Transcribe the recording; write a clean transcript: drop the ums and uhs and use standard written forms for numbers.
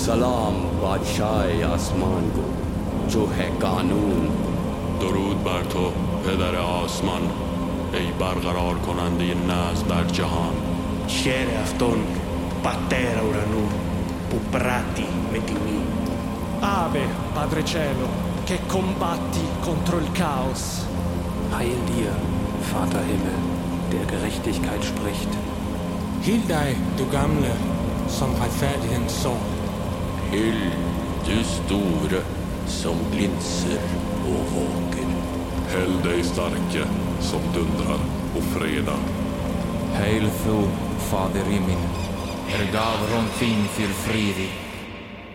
सलाम बादशाह आसमान को जो है कानून. درود بر تو پدر آسمان ای برقرار کننده نظم در جهان. Scere αυτόν πατέρα ουρανού που πράττει με τιμή. Ave, Padre Cielo, che combatti contro il caos. Heil dir, Vater Himmel, der Gerechtigkeit spricht. Hil dig, du gamle, som retfærdighedens sår. Hyll du store som glinser og våker. Hell deg starke som dundrar og fredar. Heil þú, fader i min, gav rom fin fyr fridig.